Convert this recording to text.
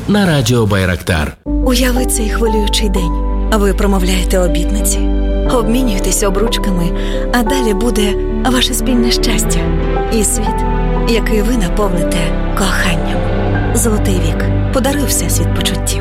на радіо Байрактар. Уяви цей хвилюючий день. Ви промовляєте обітниці, обмінюєтесь обручками, а далі буде ваше спільне щастя і світ, який ви наповните коханням. Золотий вік. Подаруй Всесвіт почуттів.